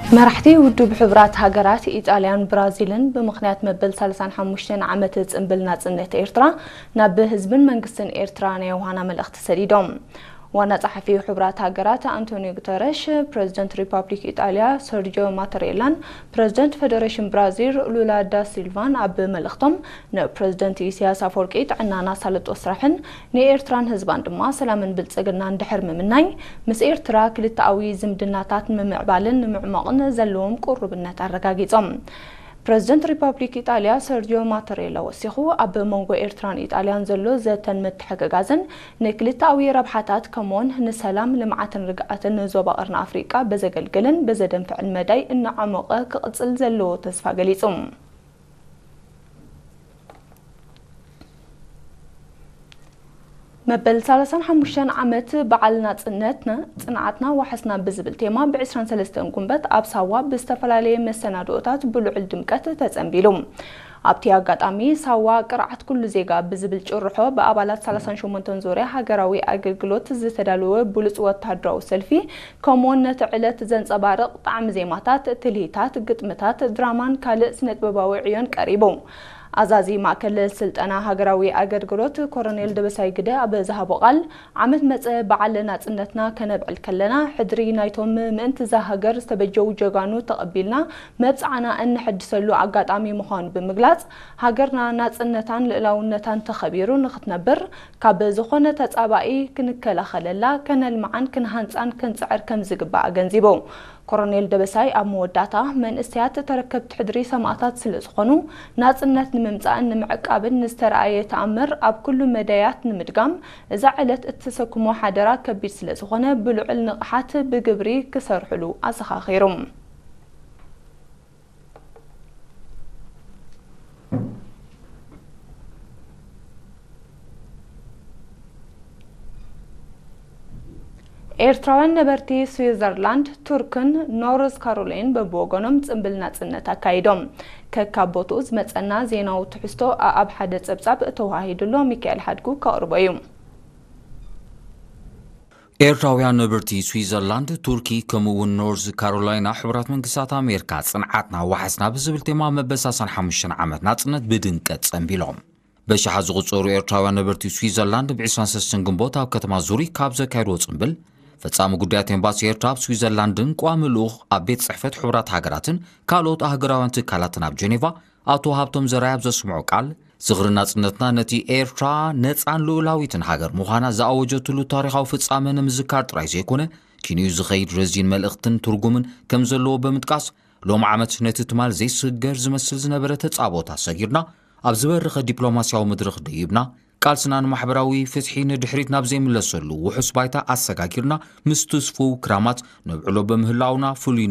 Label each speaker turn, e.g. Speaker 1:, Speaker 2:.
Speaker 1: مرحتي ودوب حبرات هاجرات إيطاليان برازيلن بمخنيات مبل 35 عامة تنبلنا تنت إيرترا ناب حزبن منقسن إيرتراني وهانا ملأخت سريدوم وانا صحفي حبرات هاجرات أنتونيو غوتيريش بريزيدنت ريبابليك إيطاليا سيرجيو ماتاريلان بريزيدنت فيدريشن برازيل لولا دا سيلفان عب ملختم ن بريزيدنت إيسياس أفورقي عنا سالت أسرحن ني إيرتران حزبان دما سلامن بلصقنا ندحر ممناي مس إيرترا كلتاوي زمدناتات ممعبالن معمقن زلوم قربنات أرقاقيصم بريزيدنت ريبابليك إيطاليا سيرجيو ماتاريلا وسيخو أب مونغو إيرتران إيطاليان زلو زيتن متحققازن نكلتاوي ربحاتات كمون نسلام لمعاتن رقعاتن زوباقرنا أفريقيا بزقلقلن بزدن فعل مداي إن عمقه كقصل زلو تسفا قليصم مبل 35 عامت بعلنا صنعتنا وحسنا بزبل تيما ب 23 قنبت ابساوا باستفلالي مستندوتات بلعل دمقت تصنبيلوم ابتي اغاطامي ساوا قرعت كل زيغا بزبل ጭርሖ በአባላት 38 ዙሪያ ሀገራዊ አገልግሎት ዝተዳለወ ብሉጽ ወታደራዊ ሰልፊ ከሞነት ዕለት ዘንጸባረቕ ጣዕም ዜማታት ትልሂታት ግጥምታት ድራማን ካልእ ስነጥበባዊ ዕዮን ቀሪቦም አዛዚ ማከለ ስልጣና ሀገራዊ አገልግሎት ኮሎኔል ደበሳይ ግደ አበዛሃቦ ቃል ዓመት መጸ በዓለና ጽነትና ከነብዕል ከለና ሕድሪ ናይቶም ምእንት ዛ ሀገር ዝተበጀው ጀጋኑ ተቀቢልና መጽዓና እንሕድሰሉ አጋጣሚ መሆን ብምግላጽ ሀገርና ናጽነታን ልዕላውነታን ተኸቢሩ ንኽትነብር ካብ ዝኾነ ተጻባኢ ክንከላኸለላ ከነልማዓን ክንሃንጻን ክንጽዕር ከም ዝግባእ ገንዚቦ ኮሎኔል ደበሳይ አመወዳታ መንእስያት ተረከብት ሕድሪ ሰማዕታት ስለዝኾኑ ናጽነት ንምምጻእ ንምዕቃብን ንስተራእየ ተኣምር ኣብ ኩሉ መዳያት ንምድጋም እዛ ዕለት እትሰክሞ ሓደራ ከቢድ ስለዝኾነ ብልዑል ንቕሓት ብግብሪ ክሰርሕሉ ኣሰኻኺሮም ኤርትራውያን ነበርቲ ስዊዘርላንድ ቱርክን ኖርዝ ካሮላይን በቦጎኖም ጽምብልና ጽነት አካይዶም ከካቦቱ ዝመጸና ዜናው ትሕስቶ ኣብ ሓደ ጸብጻብ ተዋሂድሎ ሚካኤል ሓድጉ ከቅርበዩ
Speaker 2: ኤርትራውያን ነበርቲ ስዊዘርላንድ ቱርኪ ከምኡውን ኖርዝ ካሮላይና ሕብራት መንግስታት ኣሜሪካ ጽንዓትና ወሓስና ብዝብል ቴማ መበሳሳን 5 ዓመት ናጽነት ብድንቀት ጸንቢሎም በሻሓ ዝቁጸሩ ኤርትራውያን ነበርቲ ስዊዘርላንድ ብ23 ግንቦት ኣብ ከተማ ዙሪክ ካብ ዘካይድዎ ጽምብል ፈጻሚ ጉዳያት ኤምባሲ ኤርትራ ኣብ ስዊዘርላንድን ቋሚ ልኡኽ ኣብ ቤት ጽሕፈት ሕብራት ሃገራትን ካልኦት ሃገራውያን ትካላትን ኣብ ጀኔቫ ኣቶ ሃብቶም ዘርኣይ ኣብ ዘስምዑ ቃል ዝኽሪ ናጽነትና ነቲ ኤርትራ ነጻን ልኡላዊትን ሃገር ምዃና ዝኣወጀትሉ ታሪኻዊ ፍጻመ ንምዝካር ጥራይ ዘይኮነ ኪንዩ ዝኸይድ ረዚን መልእኽትን ትርጉምን ከም ዘለዎ ብምጥቃስ ሎም ዓመት ነቲ ትማል ዘይስገር ዝመስል ዝነበረ ተጻቦታ ሰጊርና ኣብ ዝበረኸ ዲፕሎማስያዊ መድረኽ ደይብና ቃልስናን ማሕበራዊ ፍትሒን ድሕሪት ናብ ዘይምለሰሉ ውሑስ ባይታ ኣሰጋጊርና ምስ ትስፉ ክራማት ነብዕሎ በምህላውና ፍሉይ